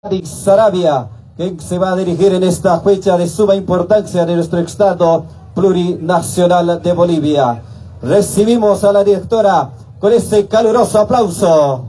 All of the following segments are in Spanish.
Sarabia, que se va a dirigir en esta fecha de suma importancia de nuestro Estado plurinacional de Bolivia. Recibimos a la directora con ese caluroso aplauso.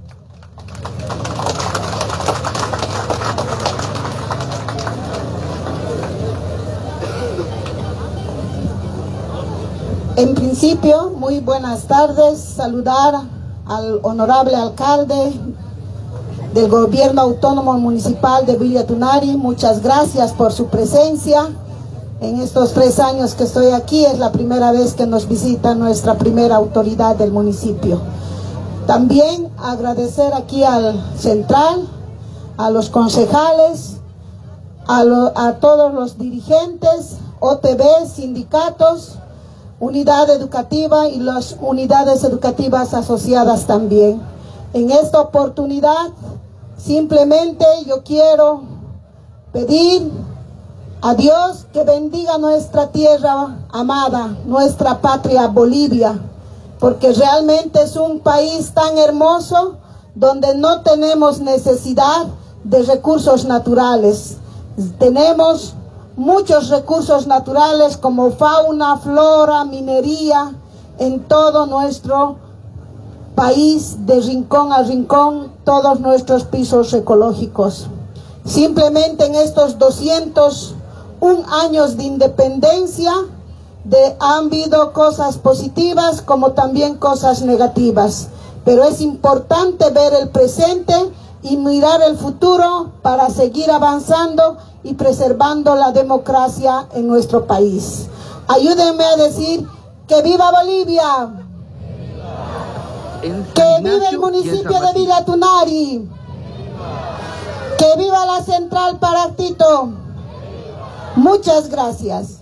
En principio, muy buenas tardes, saludar al honorable alcalde del Gobierno Autónomo Municipal de Villa Tunari. Muchas gracias por su presencia. En estos 3 años que estoy aquí es la primera vez que nos visita nuestra primera autoridad del municipio. También agradecer aquí al central, a los concejales, a todos los dirigentes, OTB, sindicatos, unidad educativa y las unidades educativas asociadas también. En esta oportunidad, simplemente yo quiero pedir a Dios que bendiga nuestra tierra amada, nuestra patria Bolivia, porque realmente es un país tan hermoso donde no tenemos necesidad de recursos naturales. Tenemos muchos recursos naturales como fauna, flora, minería en todo nuestro país, de rincón a rincón, todos nuestros pisos ecológicos. Simplemente en estos 201 años de independencia han habido cosas positivas como también cosas negativas, pero es importante ver el presente y mirar el futuro para seguir avanzando y preservando la democracia en nuestro país. Ayúdenme a decir que viva Bolivia. Que viva el municipio de Villa Tunari. Que viva la central Paratito. Muchas gracias.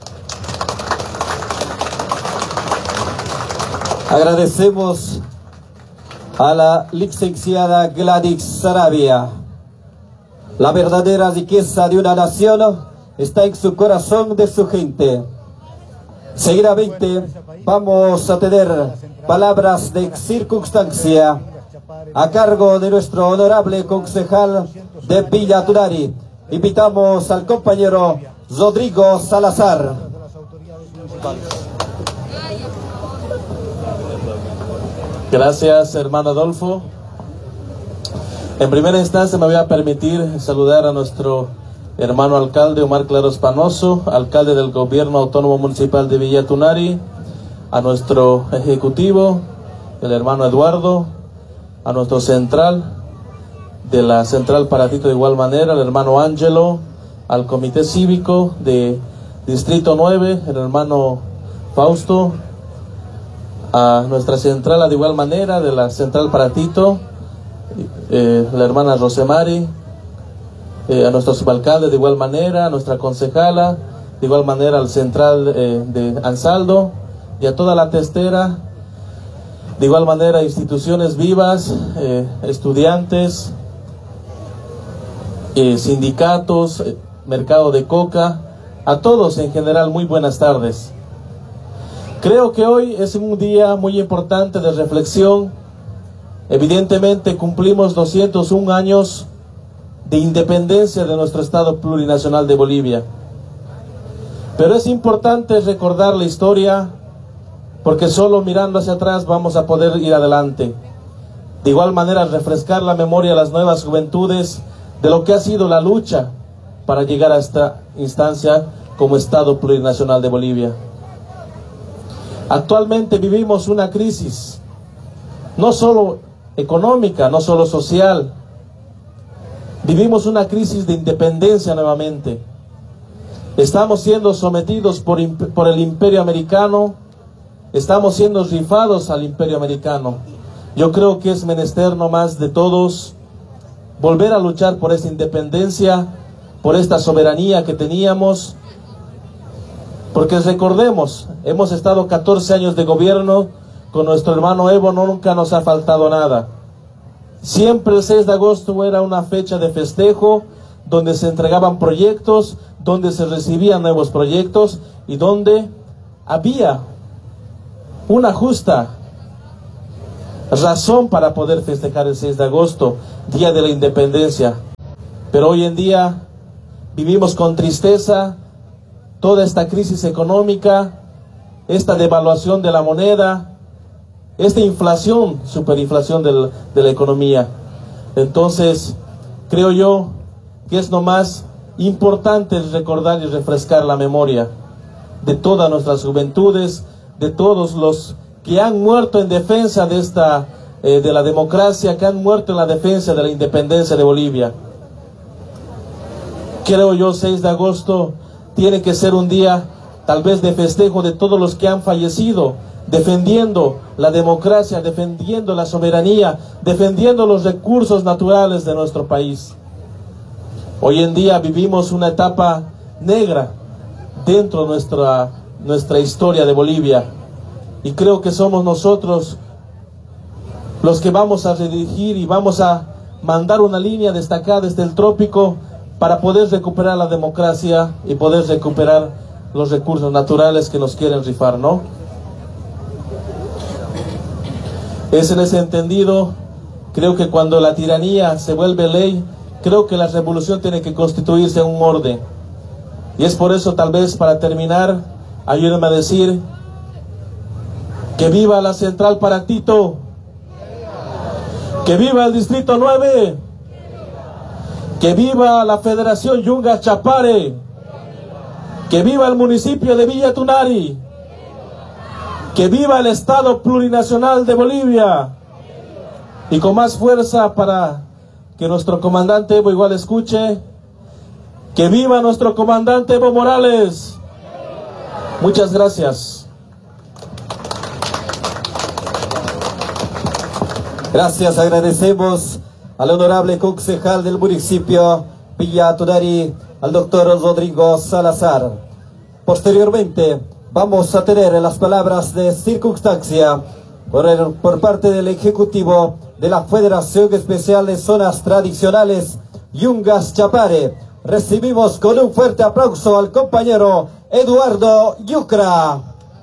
Agradecemos a la licenciada Gladys Sarabia. La verdadera riqueza de una nación está en su corazón de su gente. Seguidamente vamos a tener palabras de circunstancia a cargo de nuestro honorable concejal de Villa Tunari. Invitamos al compañero Rodrigo Salazar. Gracias, hermano Adolfo. En primera instancia me voy a permitir saludar a nuestro hermano alcalde Omar Claros Panoso, alcalde del Gobierno Autónomo Municipal de Villa Tunari, a nuestro ejecutivo, el hermano Eduardo, a nuestro central, de la central Paratito de igual manera, el hermano Ángelo, al comité cívico de Distrito 9, el hermano Fausto, a nuestra central de igual manera, de la central Paratito, la hermana Rosemary, a nuestro subalcalde de igual manera, a nuestra concejala, de igual manera al central de Ansaldo, y a toda la testera, de igual manera instituciones vivas, estudiantes, sindicatos, mercado de coca, a todos en general muy buenas tardes. Creo que hoy es un día muy importante de reflexión. Evidentemente cumplimos 201 años de independencia de nuestro Estado plurinacional de Bolivia. Pero es importante recordar la historia, porque solo mirando hacia atrás vamos a poder ir adelante. De igual manera, refrescar la memoria a las nuevas juventudes de lo que ha sido la lucha para llegar a esta instancia como Estado plurinacional de Bolivia. Actualmente vivimos una crisis, no solo económica, no solo social. Vivimos una crisis de independencia nuevamente. Estamos siendo sometidos por el imperio americano. Estamos siendo rifados al imperio americano. Yo creo que es menester nomás de todos volver a luchar por esta independencia, por esta soberanía que teníamos. Porque recordemos, hemos estado 14 años de gobierno con nuestro hermano Evo, nunca nos ha faltado nada. Siempre el 6 de agosto era una fecha de festejo, donde se entregaban proyectos, donde se recibían nuevos proyectos y donde había una justa razón para poder festejar el 6 de agosto, Día de la Independencia. Pero hoy en día vivimos con tristeza toda esta crisis económica, esta devaluación de la moneda, esta inflación, superinflación de la economía. Entonces, creo yo que es lo más importante recordar y refrescar la memoria de todas nuestras juventudes, de todos los que han muerto en defensa de la democracia, que han muerto en la defensa de la independencia de Bolivia. Creo yo, 6 de agosto tiene que ser un día tal vez de festejo de todos los que han fallecido, defendiendo la democracia, defendiendo la soberanía, defendiendo los recursos naturales de nuestro país. Hoy en día vivimos una etapa negra dentro de nuestra historia de Bolivia, y creo que somos nosotros los que vamos a redirigir y vamos a mandar una línea destacada desde el trópico para poder recuperar la democracia y poder recuperar los recursos naturales que nos quieren rifar, ¿no? Es en ese entendido, creo que cuando la tiranía se vuelve ley, creo que la revolución tiene que constituirse en un orden. Y es por eso, tal vez para terminar, ayúdenme a decir que viva la Central Paractito, que viva el Distrito 9, que viva la Federación Yungas Chapare, que viva el municipio de Villa Tunari, que viva el Estado Plurinacional de Bolivia. Y con más fuerza, para que nuestro comandante Evo igual escuche, que viva nuestro comandante Evo Morales. Muchas gracias. Gracias, agradecemos al honorable concejal del municipio Villa Tunari, al doctor Rodrigo Salazar. Posteriormente vamos a tener las palabras de circunstancia por parte del Ejecutivo de la Federación Especial de Zonas Tradicionales Yungas Chapare. Recibimos con un fuerte aplauso al compañero Eduardo Yucra.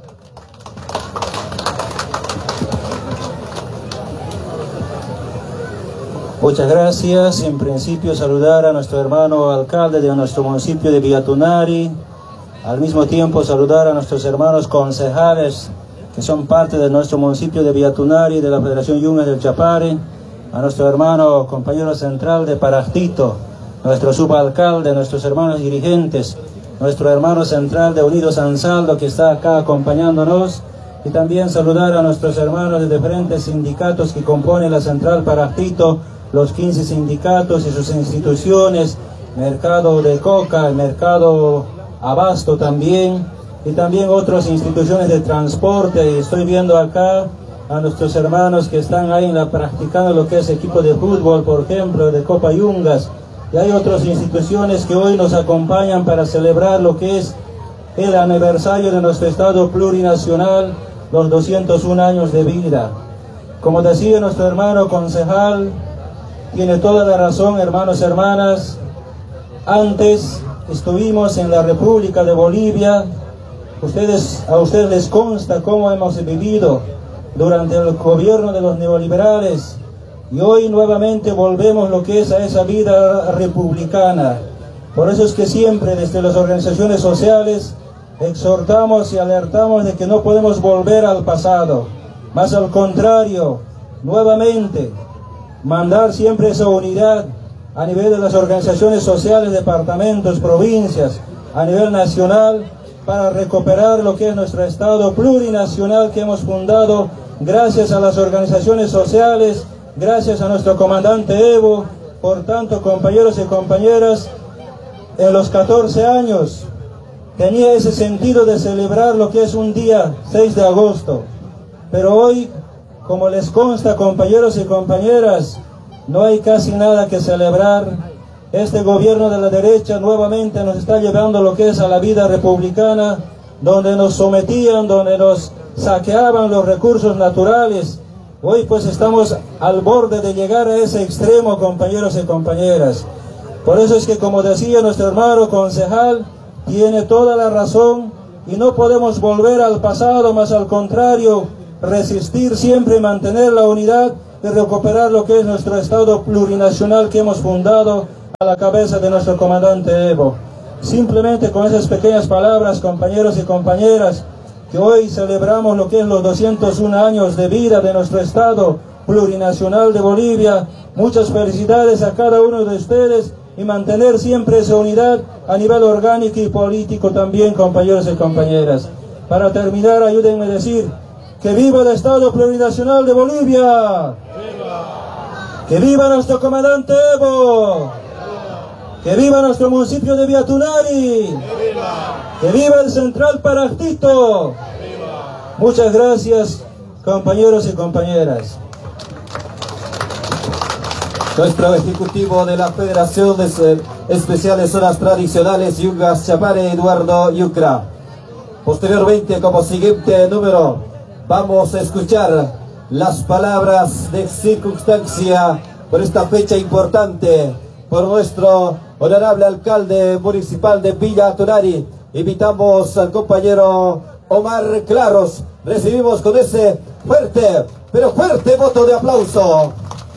Muchas gracias. En principio, saludar a nuestro hermano alcalde de nuestro municipio de Villa Tunari. Al mismo tiempo, saludar a nuestros hermanos concejales que son parte de nuestro municipio de Villa Tunari, de la Federación Yungas del Chapare. A nuestro hermano compañero central de Paractito, nuestro subalcalde, nuestros hermanos dirigentes, nuestro hermano central de Unidos San Saldo que está acá acompañándonos. Y también saludar a nuestros hermanos de diferentes sindicatos que componen la Central Paractito, los 15 sindicatos y sus instituciones, mercado de coca, el mercado abasto también, y también otras instituciones de transporte. Y estoy viendo acá a nuestros hermanos que están ahí practicando lo que es equipo de fútbol, por ejemplo, de Copa Yungas. Y hay otras instituciones que hoy nos acompañan para celebrar lo que es el aniversario de nuestro Estado plurinacional, los 201 años de vida. Como decía nuestro hermano concejal, tiene toda la razón, hermanos y hermanas. Antes estuvimos en la República de Bolivia. A ustedes les consta cómo hemos vivido durante el gobierno de los neoliberales. Y hoy nuevamente volvemos lo que es a esa vida republicana. Por eso es que siempre desde las organizaciones sociales exhortamos y alertamos de que no podemos volver al pasado. Más al contrario, nuevamente mandar siempre esa unidad a nivel de las organizaciones sociales, departamentos, provincias, a nivel nacional, para recuperar lo que es nuestro Estado plurinacional que hemos fundado gracias a las organizaciones sociales, gracias a nuestro comandante Evo. Por tanto, compañeros y compañeras, en los 14 años tenía ese sentido de celebrar lo que es un día 6 de agosto. Pero hoy, como les consta, compañeros y compañeras, no hay casi nada que celebrar. Este gobierno de la derecha nuevamente nos está llevando lo que es a la vida republicana, donde nos sometían, donde nos saqueaban los recursos naturales. Hoy pues estamos al borde de llegar a ese extremo, compañeros y compañeras. Por eso es que, como decía nuestro hermano concejal, tiene toda la razón, y no podemos volver al pasado, más al contrario, resistir siempre, mantener la unidad y recuperar lo que es nuestro Estado plurinacional que hemos fundado a la cabeza de nuestro comandante Evo. Simplemente con esas pequeñas palabras, compañeros y compañeras, que hoy celebramos lo que es los 201 años de vida de nuestro Estado plurinacional de Bolivia. Muchas felicidades a cada uno de ustedes y mantener siempre esa unidad a nivel orgánico y político también, compañeros y compañeras. Para terminar, ayúdenme a decir que viva el Estado plurinacional de Bolivia. Que viva nuestro comandante Evo. Que viva nuestro municipio de Villatunari. Que viva el Central Paractito. Muchas gracias, compañeros y compañeras. Nuestro ejecutivo de la Federación de Especiales Zonas Tradicionales Yungas Chapare, Eduardo Yucra. Posteriormente, como siguiente número, vamos a escuchar las palabras de circunstancia por esta fecha importante por nuestro honorable alcalde municipal de Villatunari. Invitamos al compañero Omar Claros. Recibimos con ese fuerte, pero fuerte voto de aplauso.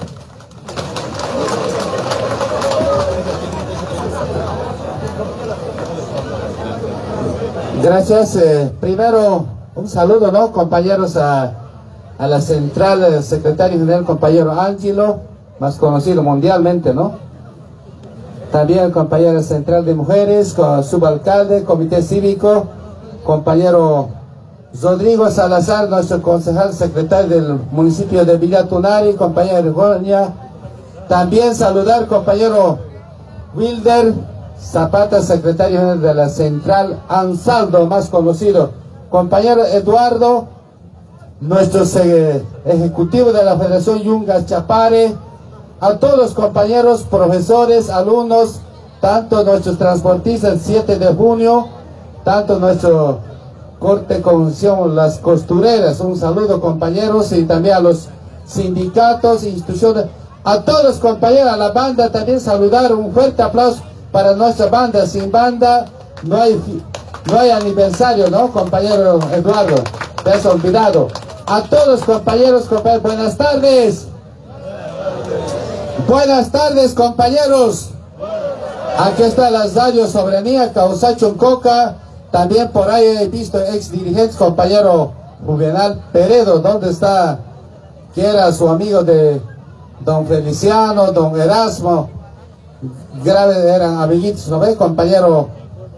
Gracias. Primero, un saludo, ¿no, compañeros, a la central secretario general, compañero Ángelo, más conocido mundialmente, ¿no? También el compañero central de mujeres, subalcalde, comité cívico, compañero Rodrigo Salazar, nuestro concejal secretario del municipio de Villatunari, compañero Rigoña. También saludar compañero Wilder Zapata, secretario general de la central Ansaldo, más conocido, compañero Eduardo, nuestro ejecutivo de la Federación Yungas Chapare, a todos los compañeros, profesores, alumnos, tanto nuestros transportistas el 7 de junio, tanto nuestro corte conjunción, las costureras, un saludo, compañeros, y también a los sindicatos, instituciones, a todos los compañeros, a la banda también saludar, un fuerte aplauso para nuestra banda. Sin banda no hay aniversario, ¿no, compañero Eduardo? Te has olvidado. A todos los compañeros, buenas tardes. Buenas tardes, compañeros. Aquí está las radios Soberanía, Causacho Coca. También por ahí he visto ex dirigentes, compañero Juvenal Peredo, ¿dónde está? Que era su amigo de don Feliciano, don Erasmo. Grave, eran amiguitos, ¿no ve, compañero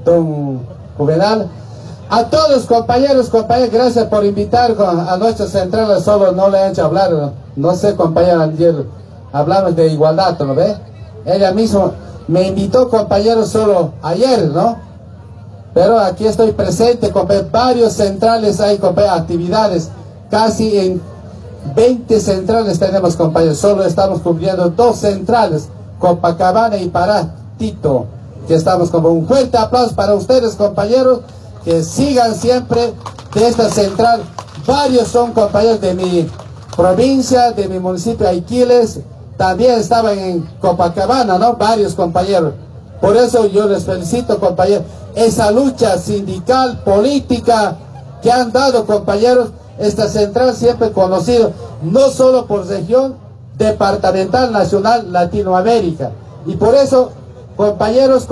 don Juvenal? A todos los compañeros, gracias por invitar a nuestra central. Solo no le han hecho hablar, no sé, compañero, ayer hablamos de igualdad, ¿no ve? Ella misma me invitó, compañero, solo ayer, ¿no? Pero aquí estoy presente, compañero. Varios centrales hay, compañero, actividades, casi en 20 centrales tenemos, compañeros. Solo estamos cubriendo 2 centrales, Copacabana y Paractito, que estamos como un fuerte aplauso para ustedes, compañeros, que sigan siempre de esta central. Varios son compañeros de mi provincia, de mi municipio Aiquiles, también estaban en Copacabana, ¿no? Varios compañeros. Por eso yo les felicito, compañeros, esa lucha sindical, política que han dado, compañeros. Esta central siempre conocido no solo por región, departamental, nacional, Latinoamérica. Y por eso, compañeros,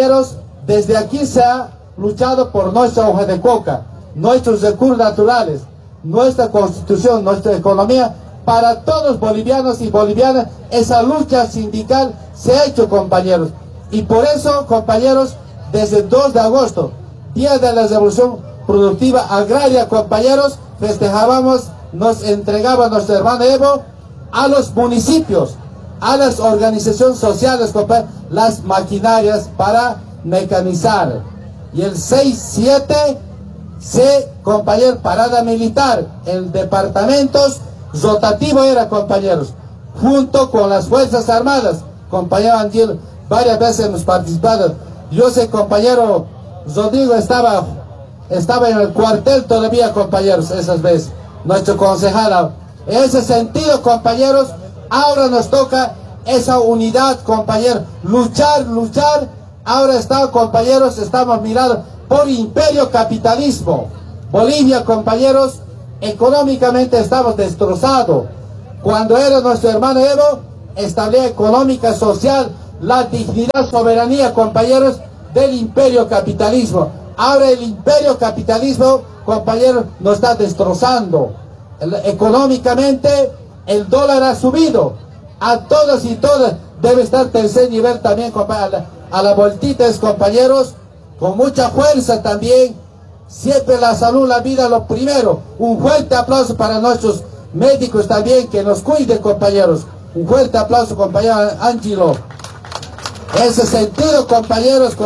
desde aquí se ha luchado por nuestra hoja de coca, nuestros recursos naturales, nuestra constitución, nuestra economía, para todos los bolivianos y bolivianas. Esa lucha sindical se ha hecho, compañeros. Y por eso, compañeros, desde el 2 de agosto, Día de la Revolución Productiva Agraria, compañeros, festejábamos, nos entregaba nuestro hermano Evo a los municipios, a las organizaciones sociales, compañeros, las maquinarias para mecanizar. Y el 6-7 compañeros, parada militar en departamentos, rotativo era, compañeros, junto con las Fuerzas Armadas. Compañero Angel, varias veces hemos participado. Yo sé, compañero Rodrigo estaba en el cuartel todavía, compañeros, esas veces, nuestro concejal. En ese sentido, compañeros, ahora nos toca esa unidad, compañeros, luchar. Ahora está, compañeros, estamos mirando por imperio capitalismo. Bolivia, compañeros, económicamente estamos destrozados. Cuando era nuestro hermano Evo, estabilidad económica, social, la dignidad, soberanía, compañeros, del imperio capitalismo. Ahora el imperio capitalismo, compañeros, nos está destrozando. Económicamente, el dólar ha subido. A todos y todas debe estar tercer nivel también, a la vueltitas, compañeros, con mucha fuerza también. Siempre la salud, la vida, lo primero. Un fuerte aplauso para nuestros médicos también, que nos cuiden, compañeros. Un fuerte aplauso, compañero Ángelo. En ese sentido, compañeros,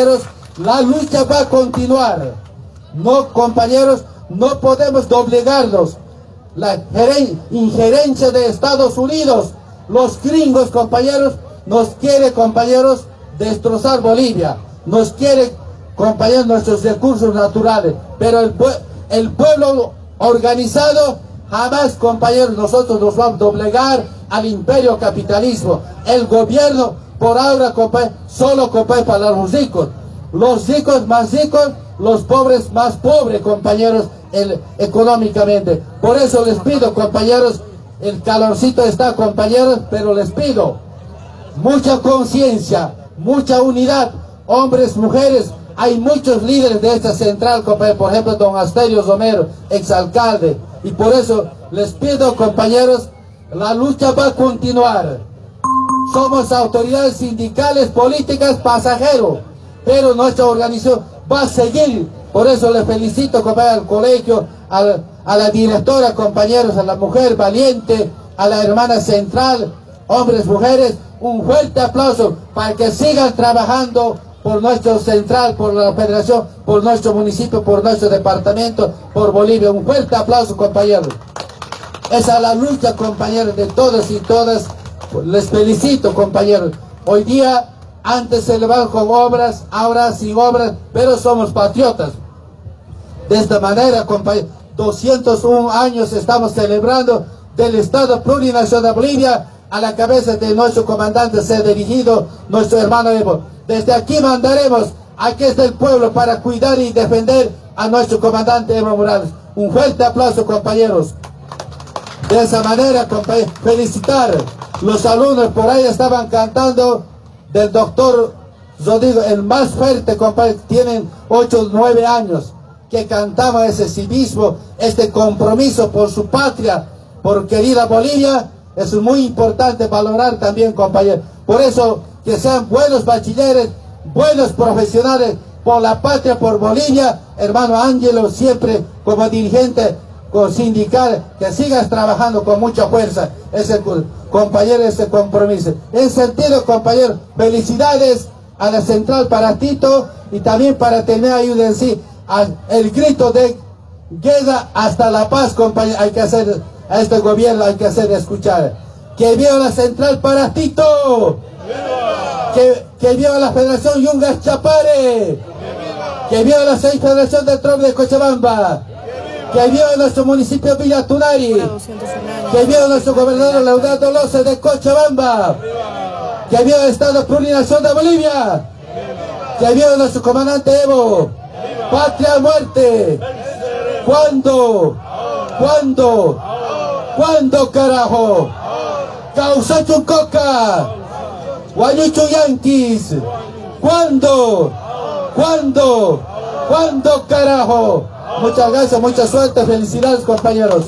la lucha va a continuar. No, compañeros, no podemos doblegarnos. La injerencia de Estados Unidos, los gringos, compañeros, nos quiere, compañeros, destrozar Bolivia. Nos quiere, compañeros, nuestros recursos naturales. Pero el pueblo organizado, jamás, compañeros, nosotros nos vamos a doblegar al imperio capitalismo. El gobierno, por ahora, compañeros, solo, compañeros, para los ricos. Los ricos más ricos, los pobres más pobres, compañeros, económicamente. Por eso les pido, compañeros, el calorcito está, compañeros, pero les pido mucha conciencia, mucha unidad, hombres, mujeres. Hay muchos líderes de esta central, compañeros, por ejemplo, don Asterio Romero, exalcalde, y por eso les pido, compañeros, la lucha va a continuar. Somos autoridades sindicales, políticas, pasajeros, pero nuestra organización va a seguir. Por eso les felicito, compañeros, al colegio, a la directora, compañeros, a la mujer valiente, a la hermana central, hombres, mujeres, un fuerte aplauso para que sigan trabajando por nuestro central, por la federación, por nuestro municipio, por nuestro departamento, por Bolivia. Un fuerte aplauso, compañeros. Esa es la lucha, compañeros, de todos y todas. Les felicito, compañeros. Hoy día, antes se levantan con obras, ahora sin obras, pero somos patriotas. De esta manera, compañeros, 201 años estamos celebrando del Estado Plurinacional de Bolivia. A la cabeza de nuestro comandante se ha dirigido nuestro hermano Evo. Desde aquí mandaremos, aquí está el pueblo para cuidar y defender a nuestro comandante Evo Morales. Un fuerte aplauso, compañeros. De esa manera, compañeros, felicitar. Los alumnos por ahí estaban cantando del doctor Rodrigo, el más fuerte, compañeros, tienen 8 o 9 años, que cantaba ese civismo, este compromiso por su patria, por querida Bolivia. Es muy importante valorar también, compañeros. Por eso, que sean buenos bachilleres, buenos profesionales por la patria, por Bolivia. Hermano Ángelo, siempre como dirigente sindical, que sigas trabajando con mucha fuerza. Ese, compañero, ese compromiso. En sentido, compañeros, felicidades a la central para Tito y también para tener ayuda en sí. El grito de guerra hasta la paz, compañeros, hay que hacer. A este gobierno hay que hacer escuchar. Que viva la central para Tito. Que viva la Federación Yungas Chapare. Que viva la Federación del Trope de Cochabamba. Que viva nuestro municipio Villa Tunari. Que viva nuestro gobernador Leonardo Loza de Cochabamba. Que viva el Estado Plurinacional de Bolivia. Que viva nuestro comandante Evo. Patria o muerte. ¿Cuándo? ¿Cuándo, carajo? Causacho Coca. Guayucho Yankees. ¿Cuándo, carajo? Muchas gracias, mucha suerte, felicidades, compañeros.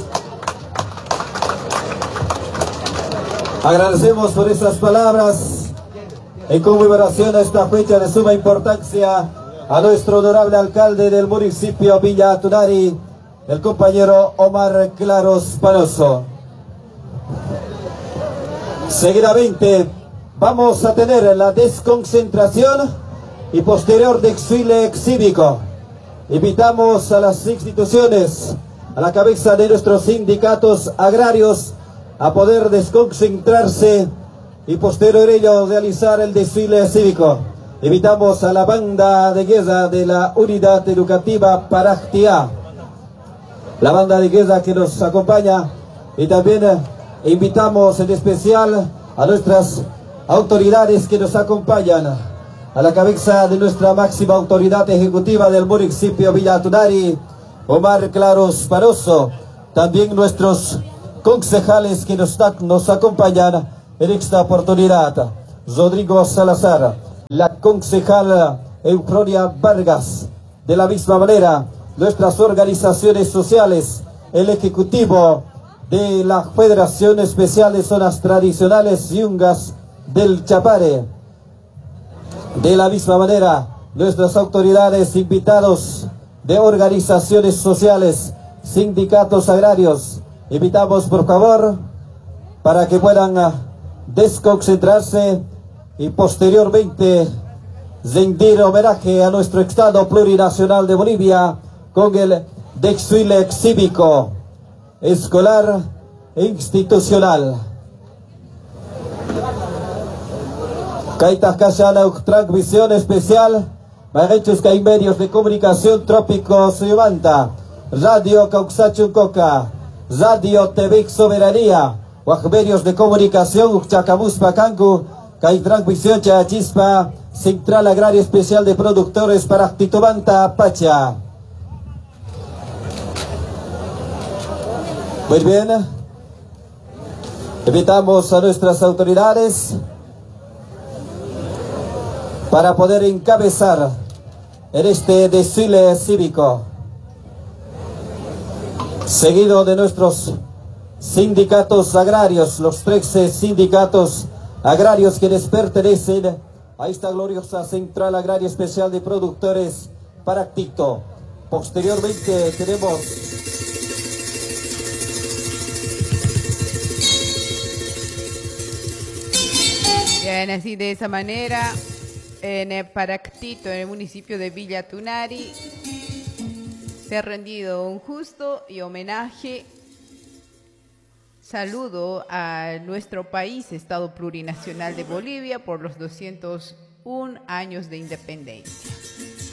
Agradecemos por esas palabras en conmemoración a esta fecha de suma importancia a nuestro honorable alcalde del municipio Villa Tunari, el compañero Omar Claros Panoso. Seguidamente vamos a tener la desconcentración y posterior desfile cívico. Invitamos a las instituciones, a la cabeza de nuestros sindicatos agrarios, a poder desconcentrarse y posterior a ello realizar el desfile cívico. Invitamos a la banda de guerra de la Unidad Educativa Parajtia, la banda de guerra que nos acompaña, y también invitamos en especial a nuestras autoridades que nos acompañan, a la cabeza de nuestra máxima autoridad ejecutiva del municipio Villa Tunari, Omar Claros Panoso, también nuestros concejales que nos acompañan en esta oportunidad. Rodrigo Salazar, la concejal Eufronia Vargas. De la misma manera, nuestras organizaciones sociales, el ejecutivo de la Federación Especial de Zonas Tradicionales Yungas del Chapare. De la misma manera, nuestras autoridades, invitados de organizaciones sociales, sindicatos agrarios, invitamos por favor para que puedan desconcentrarse y posteriormente rendir homenaje a nuestro Estado Plurinacional de Bolivia con el desfile cívico, escolar e institucional. Kaitas Kashana, transmisión especial, Marechos que hay medios de comunicación trópicos Yumanta, Radio Causachun Coca, Radio TV Soberanía, medios de comunicación Uchacabus Pacangu, que hay transmisión Chachispa, Central Agraria Especial de Productores para Titubanta Pacha. Muy bien, invitamos a nuestras autoridades para poder encabezar en este desfile cívico, seguido de nuestros sindicatos agrarios, los 13 sindicatos agrarios quienes pertenecen a esta gloriosa Central Agraria Especial de Productores para Tito. Posteriormente tenemos bien, así de esa manera en Paractito, en el municipio de Villa Tunari, se ha rendido un justo y homenaje, saludo a nuestro país, Estado Plurinacional de Bolivia, por los 201 años de independencia.